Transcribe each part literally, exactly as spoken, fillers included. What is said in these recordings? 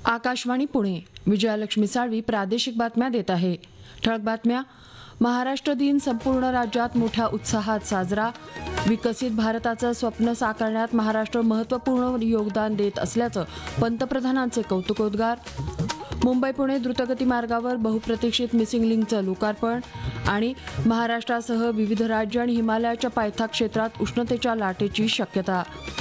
आकाशवाणी पुणे. विजयालक्ष्मी साळवी प्रादेशिक बातम्या देत आहे. ठळक बातम्या. महाराष्ट्र दिन संपूर्ण राज्यात मोठ्या उत्साहात साजरा. विकसित भारताचं स्वप्न साकारण्यात महाराष्ट्र महत्त्वपूर्ण योगदान देत असल्याचं पंतप्रधानांचे कौतुकोद्गार. मुंबई पुणे द्रुतगती मार्गावर बहुप्रतीक्षित मिसिंग लिंकचं लोकार्पण. आणि महाराष्ट्रासह विविध राज्य आणि हिमालयाच्या पायथ्या क्षेत्रात उष्णतेच्या लाटेची शक्यता.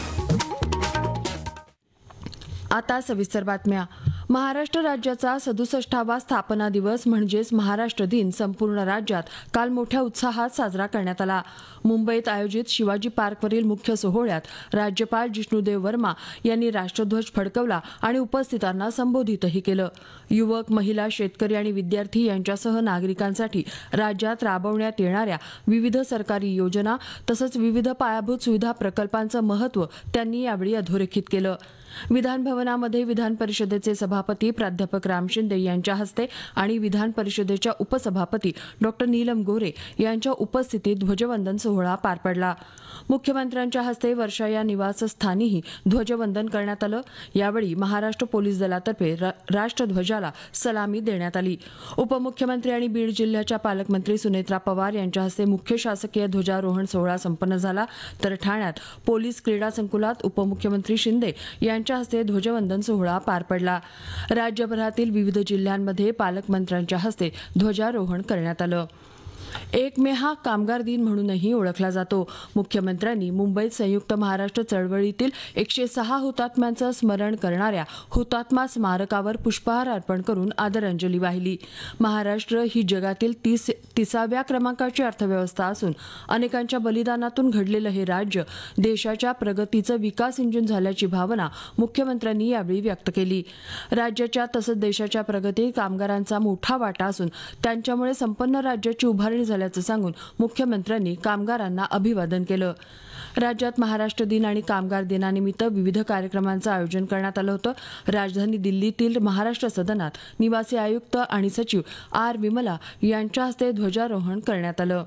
आता सविस्तर बातम्या. महाराष्ट्र राज्याचा सदुसष्टावा स्थापना दिवस म्हणजेच महाराष्ट्र दिन संपूर्ण राज्यात काल मोठ्या उत्साहात साजरा करण्यात आला. मुंबईत आयोजित शिवाजी पार्कवरील मुख्य सोहळ्यात राज्यपाल जिष्णुदेव वर्मा यांनी राष्ट्रध्वज फडकवला आणि उपस्थितांना संबोधितही केलं. युवक, महिला, शेतकरी आणि विद्यार्थी यांच्यासह नागरिकांसाठी राज्यात राबवण्यात येणाऱ्या विविध सरकारी योजना तसंच विविध पायाभूत सुविधा प्रकल्पांचं महत्त्व त्यांनी यावेळी अधोरेखित केलं. विधान भवनामध्ये विधान परिषदेचे सभापती प्राध्यापक राम शिंदे यांच्या हस्ते आणि विधान परिषदेच्या उपसभापती डॉक्टर नीलम गोरे यांच्या उपस्थितीत ध्वजवंदन सोहळा पार पडला. मुख्यमंत्र्यांच्या हस्ते वर्षा या निवासस्थानीही ध्वजवंदन करण्यात आलं. यावेळी महाराष्ट्र पोलीस दलातर्फे राष्ट्रध्वजाला सलामी देण्यात आली. उपमुख्यमंत्री आणि बीड जिल्ह्याच्या पालकमंत्री सुनेत्रा पवार यांच्या हस्ते मुख्य शासकीय ध्वजारोहण सोहळा संपन्न झाला. तर ठाण्यात पोलीस क्रीडा संकुलात उपमुख्यमंत्री शिंदे यांच्या हस्ते ध्वजवंदन सोहळा पार पडला. राज्यभरातील विविध जिल्ह्यांमध्ये पालकमंत्र्यांच्या हस्ते ध्वजारोहण करण्यात आलं. एक मे हा कामगार दिन म्हणूनही ओळखला जातो. मुख्यमंत्र्यांनी मुंबईत संयुक्त महाराष्ट्र चळवळीतील एकशे सहा हुतात्म्यांचं स्मरण करणाऱ्या हुतात्मा स्मारकावर पुष्पहार अर्पण करून आदरांजली वाहिली. महाराष्ट्र ही जगातील तीस तिसाव्या क्रमांकाची अर्थव्यवस्था असून अनेकांच्या बलिदानातून घडलेलं हे राज्य देशाच्या प्रगतीचं विकास इंजिन झाल्याची भावना मुख्यमंत्र्यांनी यावेळी व्यक्त केली. राज्याच्या तसंच देशाच्या प्रगतीत कामगारांचा मोठा वाटा असून त्यांच्यामुळे संपन्न राज्याची उभारणी झाल्याचं सांगून मुख्यमंत्र्यांनी कामगारांना अभिवादन केलं. राज्यात महाराष्ट्र दिन आणि कामगार दिनानिमित्त विविध कार्यक्रमांचं आयोजन करण्यात आलं होतं. राजधानी दिल्लीतील महाराष्ट्र सदनात निवासी आयुक्त आणि सचिव आर विमला यांच्या हस्ते ध्वजारोहण करण्यात आलं.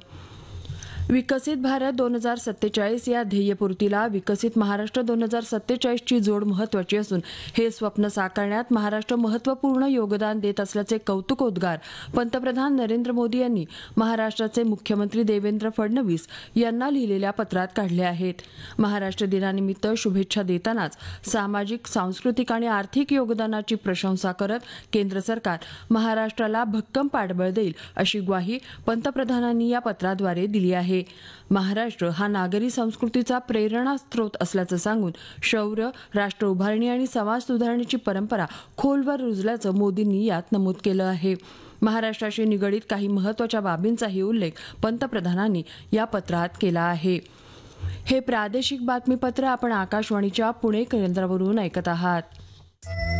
विकसित भारत दोन हजार सत्तेचाळीस या ध्येयपूर्तीला विकसित महाराष्ट्र दोन हजार सत्तेचाळीसची जोड महत्त्वाची असून हे स्वप्न साकारण्यात महाराष्ट्र महत्त्वपूर्ण योगदान देत असल्याचे कौतुकोद्गार पंतप्रधान नरेंद्र मोदी यांनी महाराष्ट्राचे मुख्यमंत्री देवेंद्र फडणवीस यांना लिहिलेल्या पत्रात काढले आहेत. महाराष्ट्र दिनानिमित्त शुभेच्छा देतानाच सामाजिक, सांस्कृतिक आणि आर्थिक योगदानाची प्रशंसा करत केंद्र सरकार महाराष्ट्राला भक्कम पाठबळ देईल अशी ग्वाही पंतप्रधानांनी या पत्राद्वारे दिली आहे. महाराष्ट्र हा नागरी संस्कृतीचा प्रेरणास्त्रोत असल्याचं सांगून शौर्य, राष्ट्र उभारणी आणि समाज सुधारणेची परंपरा खोलवर रुजल्याचं मोदींनी यात नमूद केलं आहे. महाराष्ट्राशी निगडीत काही महत्त्वाच्या बाबींचाही उल्लेख पंतप्रधानांनी या पत्रात केला आहे. हे प्रादेशिक बातमीपत्र आपण आकाशवाणीच्या पुणे केंद्रावरून ऐकत आहात.